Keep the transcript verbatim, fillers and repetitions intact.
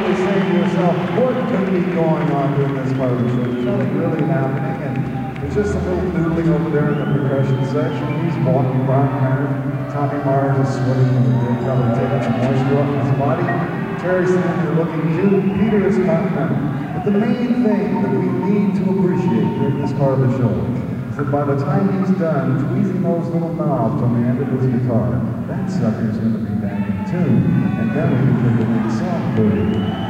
probably saying to yourself, what could be going on during this part of the show? There's nothing really happening, and there's just a little noodling over there in the percussion section. He's walking by, kind of. Tommy Mars is sweating a bit, probably taking some moisture off his body. Terry's sitting there looking cute. Peter is continental. But the main thing that we need to appreciate during this part of the show is that by the time he's done tweezing those little knobs on the end of his guitar, that sucker's going to be back in tune. And then we can play the next song for you.